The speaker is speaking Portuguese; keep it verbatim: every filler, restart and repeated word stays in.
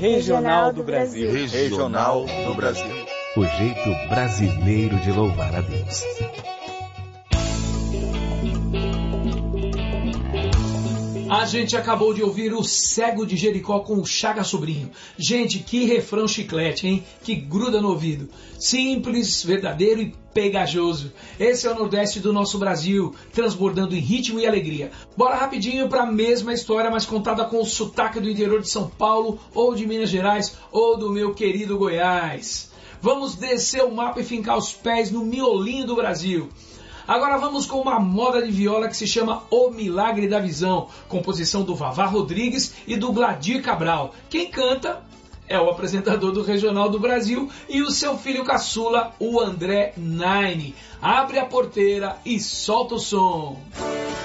Regional do Brasil. Regional do Brasil. O jeito brasileiro de louvar a Deus. A gente acabou de ouvir o Cego de Jericó com o Chaga Sobrinho. Gente, que refrão chiclete, hein? Que gruda no ouvido. Simples, verdadeiro e pegajoso. Esse é o Nordeste do nosso Brasil, transbordando em ritmo e alegria. Bora rapidinho para a mesma história, mas contada com o sotaque do interior de São Paulo, ou de Minas Gerais, ou do meu querido Goiás. Vamos descer o mapa e fincar os pés no miolinho do Brasil. Agora vamos com uma moda de viola que se chama O Milagre da Visão, composição do Vavá Rodrigues e do Gladir Cabral. Quem canta é o apresentador do Regional do Brasil e o seu filho caçula, o André Nine. Abre a porteira e solta o som.